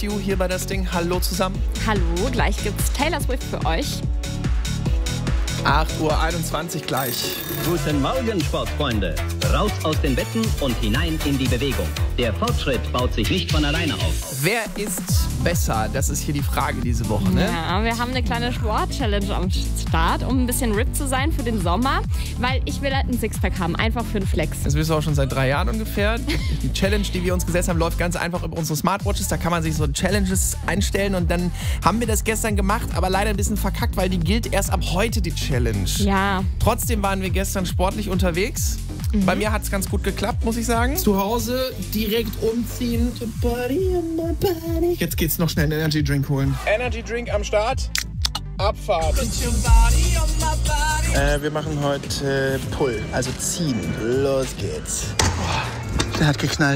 Hier bei das Ding. Hallo zusammen. Hallo, gleich gibt's Taylor Swift für euch. 8:21 Uhr gleich. Guten Morgen, Sportfreunde. Raus aus den Betten und hinein in die Bewegung. Der Fortschritt baut sich nicht von alleine auf. Wer ist besser? Das ist hier die Frage diese Woche, ne? Ja, wir haben eine kleine Sport-Challenge am Start, um ein bisschen ripped zu sein für den Sommer, weil ich will halt einen Sixpack haben, einfach für einen Flex. Das wissen wir auch schon seit 3 Jahren ungefähr. Die Challenge, die wir uns gesetzt haben, läuft ganz einfach über unsere Smartwatches. Da kann man sich so Challenges einstellen und dann haben wir das gestern gemacht, aber leider ein bisschen verkackt, weil die gilt erst ab heute, die Challenge. Ja. Trotzdem waren wir gestern sportlich unterwegs. Bei mir hat es ganz gut geklappt, muss ich sagen. Zu Hause direkt umziehen. Jetzt geht's noch schnell einen Energy Drink holen. Energy Drink am Start. Abfahrt. Wir machen heute Pull, also ziehen. Los geht's. Der hat geknallt.